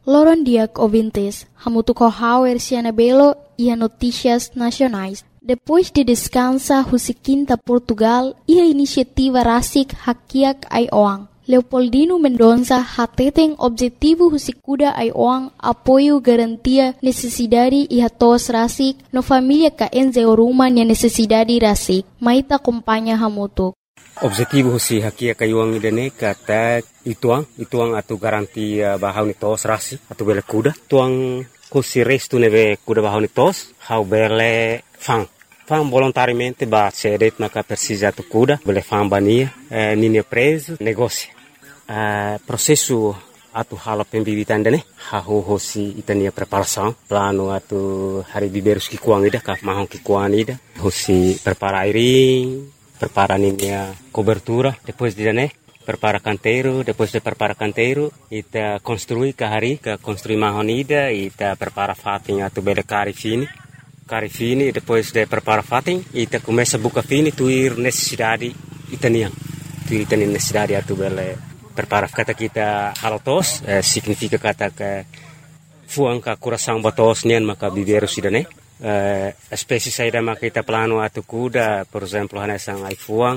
Loron diak ouvintes, hamutu kohauer Cianabelo e a notícias nacionais. Depois de descansa Husiquinta Portugal e a iniciativa Rasik Hakiak Aioang. Leopoldino Mendonça hateten objetivo Husikuda Aioang apoio garantia necessidade e hatos Rasik no família ka enzeoruma nia necessidade Rasik. Maita acompanha hamutu. Objetivo si hakia kayuang idane kata ituang atu garantia bahau ni tos rasi atu bele kuda tuang kusi restu neve kuda bahau ni tos hau bele fang volontariamente ba cedet na ka persija atu kuda bele fang bania nini preso negócio processo atu hala pembibitan dane hau hosi itania preparação plano atu hari biberus ki kuang ida ka mahong ki kuang ida hosi prepara airing prepara a cobertura, depois de prepara canteiro, depois de prepara canteiro, ita construi kahari, construi mahonida, ita prepara fatin atu bele cari fini, depois de prepara fatin, ita começa buka fini tuir necessidade itanian, tuir itanian necessidade atu bele prepara kata kita halotos, significa kata ke fuang ka coração batos nian maka biberu sidane. Espécie saída makita plano atu kuda, por exemplo, hanesang ai fuang,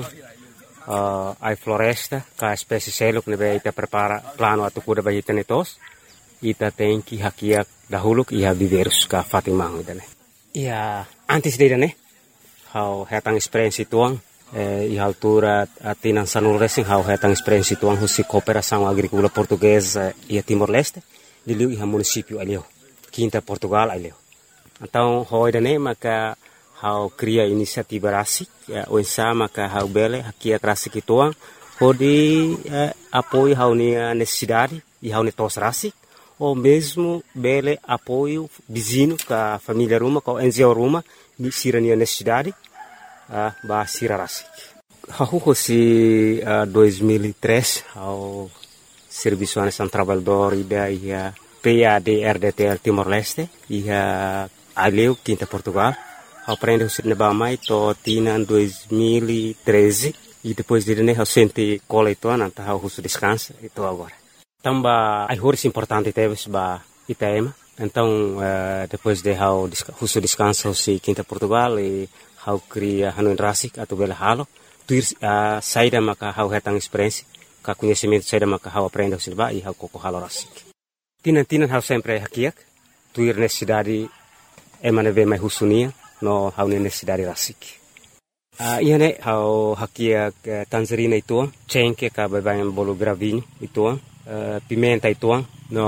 ai floresta, ka espécie seluk nebe ita prepara plano atu kuda bagi tenetos, ita tenki hakiak dahuluk iha biverus ka fatimang idane. Ia antes de idane, hau hetang experiência tuang, iha altura atinan sanul racing hau hetang experiência tuang husi cooperação agrícola portuguesa ia Timor-Leste, diliu iha município aleu, Quinta Portugal aleu. Então, hoi dane maka hau cria inisiativa rasik, oinsa maka hau bele hakia rasik ituang, hodi apoio hau nia necessidade e hau netos rasik, ou mesmo bele apoio vizinho ka família ruma, ka NGO ruma, sira nia necessidade, ba sira rasik. Hau hosi 2003 hau serviço anesan trabalhador ida ia PAD-RDTL Timor-Leste, ia aleu Quinta Portugal, aprende o cinema mai to tina 2013 e depois de né sente cola itu anta hau husu descansa itu agora. Tamba ai horis importante teves ba Itaema. Então depois de hau husu descansa si Quinta Portugal e hau cria hanuin rasik atau bela halo tuir saída maka hau hetang experiência ka conhecimento saída maka hau aprende o cinema e hau koko halo rasik. Tinan hau sempre hakiak tuir necessidade emane ve mai husunia no hau necessidade rasik. Iane hau hakiak tangerina ituang, cengke ka babayan bolo gravinho ituang, pimenta ituang,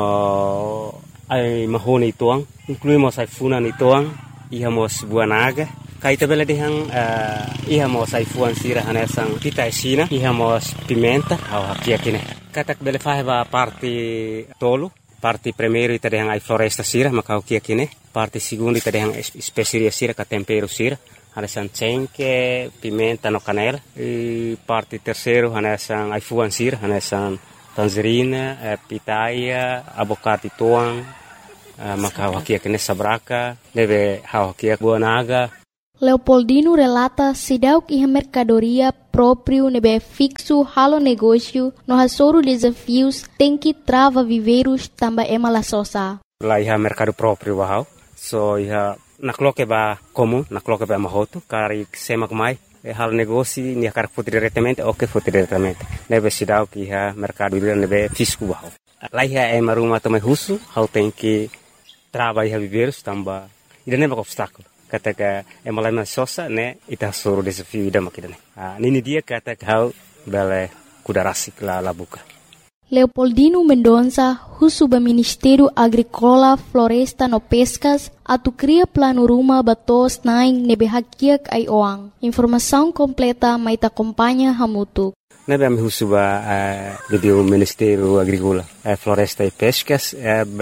no ai mahone ituang, incluímos ai funan ituang, ihamos buah naga, kaita bela dehang ihamos ai fuan sira hanesang pita esina, ihamos pimenta hau hakiak ine. Katak bele faheba parte tolo, parte primeiro ita dehang ai floresta sira maka hakiak ine. Parte segundo ita dehang especiaria sira ka tempero sira hanesan cengke, pimenta no canela e parte terceiro hanesan ai fuan sira hanesan tangerina, pitaya, abocate tuang maka hakiak ine sabraka deve hakiak buah naga. Leopoldino relata sidauk iha mercadoria próprio nebe fixo halo negócio no hasoro desafios tem que trava viveiros tamba emala sosa. Lá iha mercado próprio bahau. So iha nakloke ba comum, nakloke ba mahoto, kari semak mai, hal negócio nia kar foto diretamente, ok foto diretamente. Nebe sidau que iha mercado nebe fisco bahau. Lá iha maruma também husu, hau tem que trava iha viveiros tamba, ida neba obstáculo. Kata ka emalama sosa ne ita soro desafio ida makidane. Nini dia kata hau bele kuda rasik la buka. Leopoldino Mendonça, husuba Ministério Agrícola, Floresta no Pescas, atu cria plano ruma batos naing nebe hakiak ai oang. Informação completa maita acompanha hamutu. Nebe am husuba do Ministério Agrícola, Floresta e Pescas,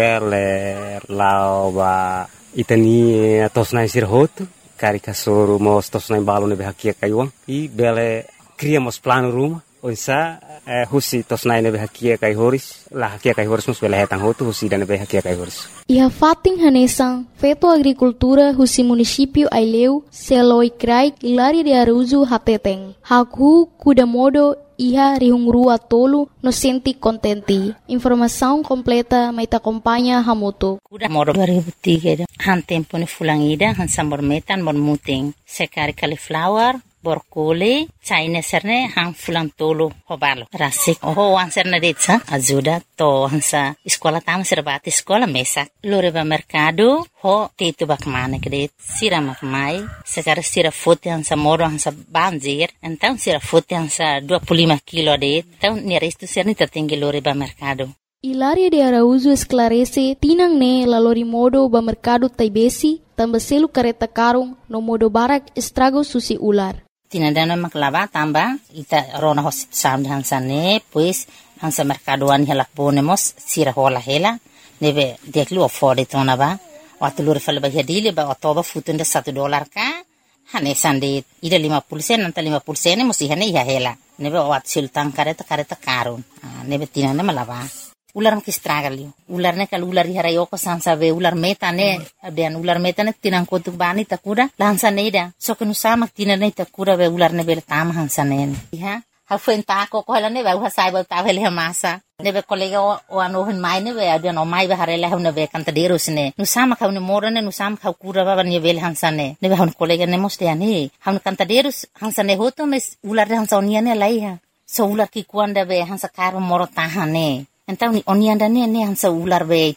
bele lao ba itani tos naing sirhoto, kari kasoro mos tos naing balo nebe hakiak ai oang. E bele criamos plano ruma, onsa husi tos naing nebe hakiak ai horis, la hakiak ai horis mus bele hetang hoto husi dan nebe hakiak ai horis. Iha fating hanesang, feto agricultura husi município Aileu, Seloi Krai, Ilari de Aruzu Hateteng. Haku kuda modo iha rihungrua tolu no senti kontenti. Informação completa may acompanha hamutu. Kuda moro 2003 han tempo ni fulangida han sambor metan mor muting sekari cauliflower borkole China serne han fulang tolo hobalo rasik ho an serne detsa ajuda to hansa sekolah tama serbati sekolah mesak loreba mercado ho tetu bakmane kede sira makmai sekar sira fote hansa moro hansa banjir então sira fote hansa 25 kilo de então ni resto serne tatinggi loreba mercado. Hilaria de Araújo esclarece tinang ne lalori modo ba mercado taibesi tambah selu kareta karung no modo barak estrago susi ular. Tinadana maklava tamba ita rona hosit sam hansane pues hansa mercadoan helak bonemos sira hola hela nebe deklu ofode tonaba watulur fal ba hedile ba otoba futunda $1 ka hane sande ida 50 sen anta 50 sen musi hane ya hela nebe wat sultan kareta karun nebe tinana malava ular makistragali ular ne kal ular harayoko sansa be ular metane abian ular metane tinang kotuk bani takura lansa neida so kenu sama tinane takura be ular ne bel tam hansanen ha ha fenta ko hala ne ba sai ba ta vele masa ne be kolega o ano hen mai ne be abian o mai be harela ne be kanta derus ne nu sama ka ne morane nu sama ka kura ba ne bel hansane ne be han kolega ne moste ani han kanta derus hansane hoto mes ular hansa oniane laiha so ular ki kuanda be hansa karo moro tahane Então ni onianda ne hansa ular be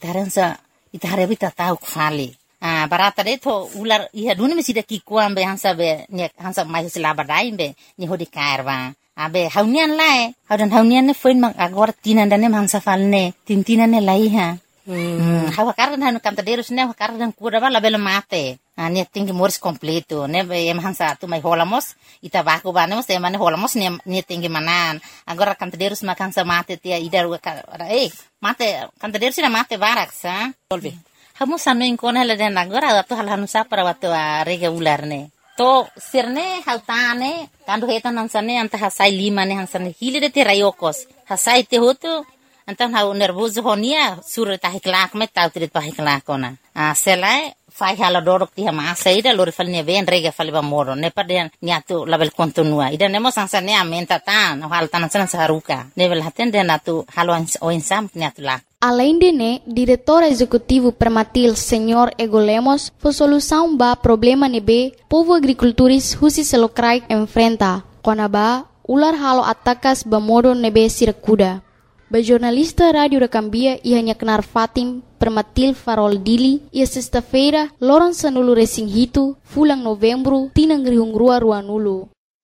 itare bita tau khali barata de to ular iha duni mesida ki kuambe hansa be ne hansa mai sila badai be ni hodi kairwa abe haunian lai haunian ne foin mak agora tinanda ne hansa falne tintina ne lai ha hawa kardan hanu kanta derus ne kardan kura bala bela mate ne tingi mors completo ne em hansa tu mai holamos ita baku banemos te mane holamos ne tingi manan agora kanta derus mak hansa mate tia idar mate kanta derus na mate barak sa tolbi hamu sanu inkona le den agora tu hal hanu sa para watu rega ular ne to sirne hautane kandu hetan hansane anta hasai lima ne hansane hile de te rayokos hasai te hotu Então, hau nervoso honia, sura tahiklak me tau trit pahiklak ona. Selai, fai hala dorok tiha masa ida, lori fal ne ven rega fal ba moro. Ne pada niatu label kontinua. Ida nemo sansa ne amenta tan, hal tanan sana saharuka. Ne vel haten de natu halo oinsam niatu lak. Além de né, diretor executivo permatil Senhor Ego Lemos, foi solução ba problema nebe, povo agricultores husi selokrai enfrenta. Konaba, ular halo atakas ba modo nebe sirakuda. Jornalista Rádio da Cambia e hanya kenar Fatim Permatil Farol Dili e sexta-feira Loran Sanulu Resinghito fulang Novembro tinang rihung rua Ruanulu.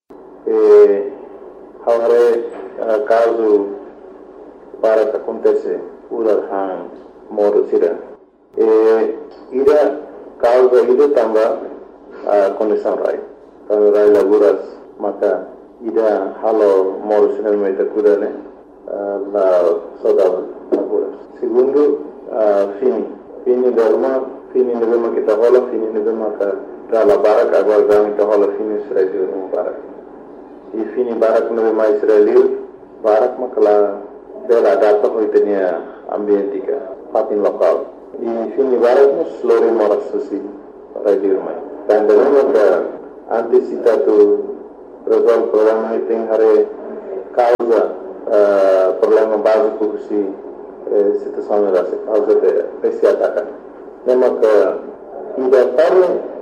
Agora caso para que acontece ular han moro sira. Ida causa ida tamba condição rai. Tamba rai laguras maka ida halo moro sira meta kudane. La saudade laguras. Segundo, fini deve kita rola, fini deve maka la barak agora deve kita rola fini Israel no barak. E fini barak deve mais Israel barak maka la dela data ko itenia ambientika fatin lokal. E fini barak nos lori moras susi radio mai. Dan deve maka antisipatu resolve problema iting hare causa problema básico que se situação era causa de esse ataque. Lembra que ainda para